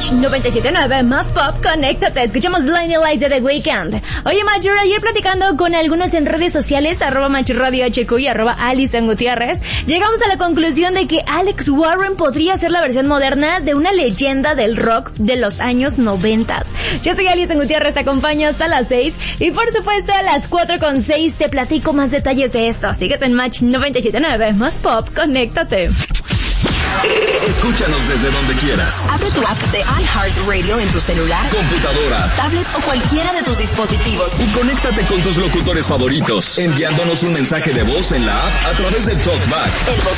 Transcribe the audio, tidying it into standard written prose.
Match 97.9, más pop, conéctate. Escuchamos Blinding Lights de The Weeknd. Oye, Match, ayer platicando con algunos en redes sociales, @MatchRadioHQ y @Alison Gutiérrez, llegamos a la conclusión de que Alex Warren podría ser la versión moderna de una leyenda del rock de los años 90. Yo soy Alison Gutiérrez, te acompaño hasta las 6 y por supuesto a las 4:06 te platico más detalles de esto. Sigues en Match 97.9, más pop, conéctate. Escúchanos desde donde quieras. Abre tu app de iHeartRadio en tu celular, computadora, tablet o cualquiera de tus dispositivos. Y conéctate con tus locutores favoritos, enviándonos un mensaje de voz en la app a través del TalkBack. El